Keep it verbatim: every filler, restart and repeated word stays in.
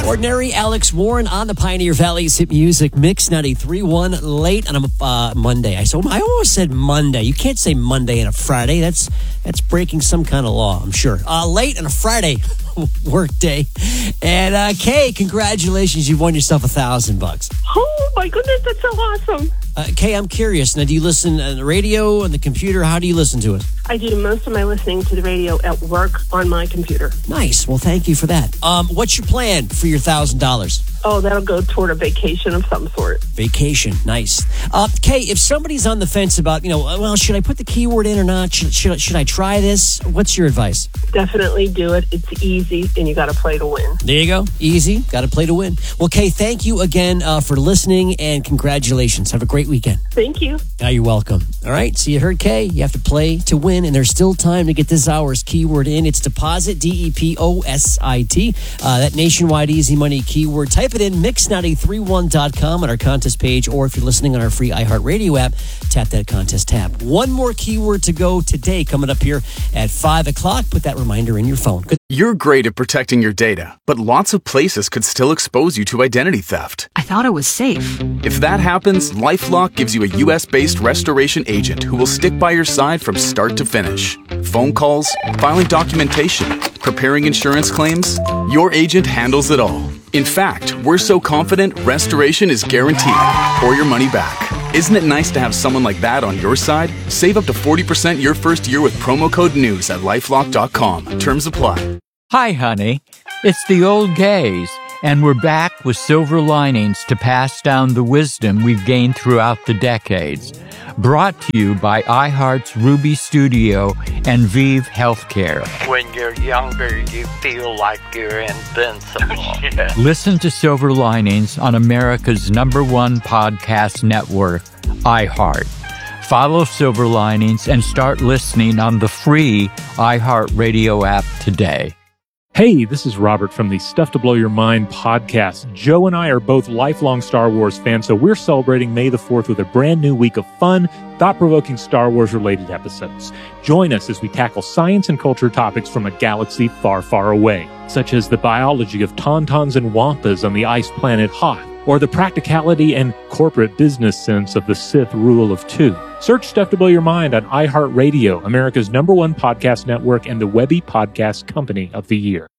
Ordinary Alex Warren on the Pioneer Valley's Hit Music Mix ninety-three point one late on a uh, Monday. I so I almost said Monday. You can't say Monday and a Friday. That's that's breaking some kind of law, I'm sure. Uh, late on a Friday work day. And uh, Kay, congratulations. You've won yourself a thousand bucks. Oh my goodness, that's so awesome. Uh, Kay, I'm curious. Now, do you listen on the radio, on the computer? How do you listen to it? I do most of my listening to the radio at work on my computer. Nice. Well, thank you for that. Um, what's your plan for your one thousand dollars? Oh, that'll go toward a vacation of some sort. Vacation. Nice. Uh, Kay, if somebody's on the fence about, you know, well, should I put the keyword in or not? Should, should, should I try this? What's your advice? Definitely do it. It's easy, and you got to play to win. There you go. Easy. Got to play to win. Well, Kay, thank you again uh, for listening, and congratulations. Have a great weekend. Thank you. Now you're welcome. All right. So you heard Kay. You have to play to win, and there's still time to get this hour's keyword in. It's deposit, D E P O S I T. Uh, that nationwide easy money keyword. Type it in, mix ninety three one dot com on our contest page, or if you're listening on our free iHeartRadio app, tap that contest tab. One more keyword to go today, coming up here at five o'clock. Put that reminder in your phone. Good. You're great at protecting your data, but lots of places could still expose you to identity theft. I thought it was safe. If that happens, LifeLock gives you a U S-based restoration agent who will stick by your side from start to finish. Phone calls, filing documentation, preparing insurance claims, your agent handles it all. In fact, we're so confident restoration is guaranteed or your money back. Isn't it nice to have someone like that on your side? Save up to forty percent your first year with promo code NEWS at lifelock dot com. Terms apply. Hi, honey. It's the old gays, and we're back with silver linings to pass down the wisdom we've gained throughout the decades. Brought to you by iHeart's Ruby Studio and Vive Healthcare. When you're younger, you feel like you're invincible. Yeah. Listen to Silver Linings on America's number one podcast network, iHeart. Follow Silver Linings and start listening on the free iHeartRadio app today. Hey, this is Robert from the Stuff to Blow Your Mind podcast. Joe and I are both lifelong Star Wars fans, so we're celebrating May the fourth with a brand new week of fun, thought-provoking Star Wars-related episodes. Join us as we tackle science and culture topics from a galaxy far, far away, such as the biology of tauntauns and wampas on the ice planet Hoth, or the practicality and corporate business sense of the Sith rule of two. Search Stuff to Blow Your Mind on iHeartRadio, America's number one podcast network and the Webby Podcast Company of the Year.